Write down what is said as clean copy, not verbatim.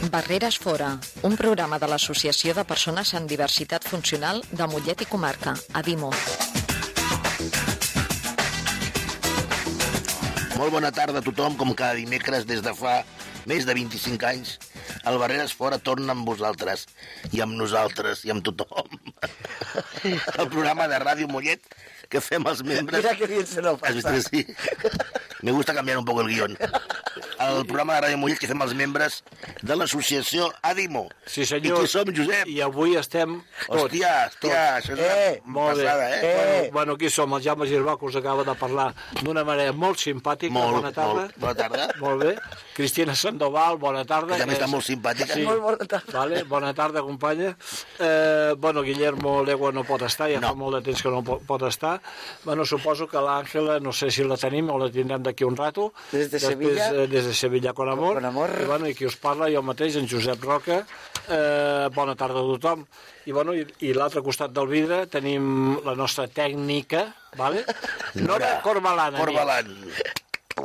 Barreres Fora, un programa de l'Associació de Persones amb Diversitat Funcional de Mollet i Comarca, ADIMO. Molt bona tarda a tothom, com cada dimecres des de fa més de 25 anys. El Barreres Fora torna amb vosaltres, i amb nosaltres, i amb tothom. El programa de Ràdio Mollet que fem els membres... Mira que bien se lo pasa. Sí. Me gusta cambiar un poco el guión. El programa de Ràdio Mollet que fem els membres de l'associació ADIMO. Sí, senyor. I qui som, Josep? I avui estem... Hòstia, això és una passada, Bueno, aquí som, el Jaume Girbau, que us acaba de parlar d'una manera molt simpàtica. Bona tarda. Bona tarda. Molt bé. Cristina Sandoval, bona tarda. Que també està molt simpàtica. Sí. Molt bona tarda. Vale, bona tarda, companya. Guillermo Legua no pot estar, ja fa molt de temps que no pot estar. Bueno, suposo que l'Àngela, no sé si la tenim o la tindrem d'aquí un rato. Des de Sevilla. Des de Sevilla con amor. Con amor. I qui us parla, jo mateix, en Josep Roca. Bona tarda a tothom. I l'altre costat del vidre tenim la nostra tècnica, vale? Nora Corbalán.